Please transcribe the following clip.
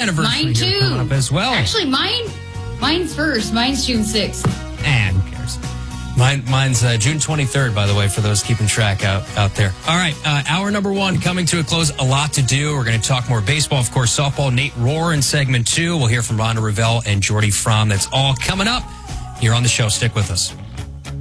anniversary Mine too. coming up as well. Actually, mine's first. Mine's June 6th. And who cares? Mine's June 23rd, by the way, for those keeping track out there. All right, hour number 1 coming to a close. A lot to do. We're going to talk more baseball, of course, softball. Nate Rohr in segment 2. We'll hear from Rhonda Revelle and Jordy Fromm. That's all coming up here on the show. Stick with us.